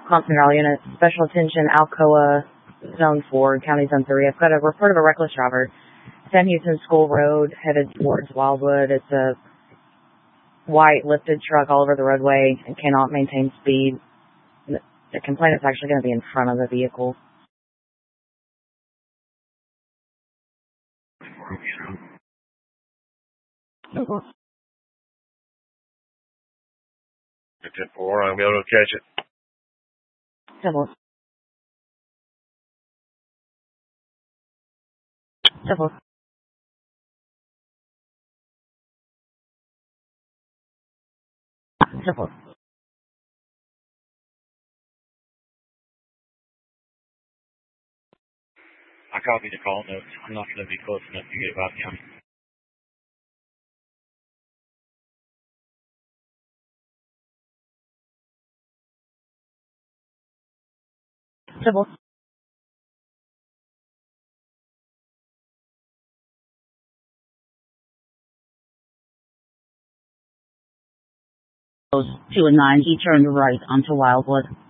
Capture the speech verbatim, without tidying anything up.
Compton Valley Unit, special attention, Alcoa, Zone four, County Zone three. I've got a report of a reckless driver. Sam Houston School Road, headed towards Wildwood. It's a white lifted truck all over the roadway and cannot maintain speed. The complainant's actually going to be in front of the vehicle. ten four, I'm able to catch it. Simple. Simple. Simple. I copied the call notes. I'm not going to be close enough to get it back down. Simple. Two and nine, he turned right onto Wildwood.